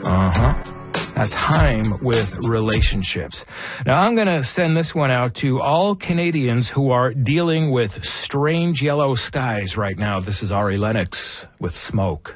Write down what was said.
That's Haim with Relationships. Now, I'm going to send this one out to all Canadians who are dealing with strange yellow skies right now. This is Ari Lennox with Smoke.